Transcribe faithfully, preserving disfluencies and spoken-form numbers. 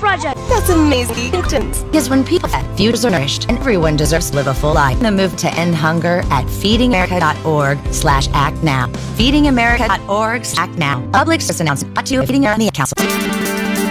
project. That's amazing. Because when people have futures are nourished, and everyone deserves to live a full life. The move to end hunger at feedingamerica.org slash act now. feedingamerica.org slash act now. Public service announcement. Not to Feeding America Council.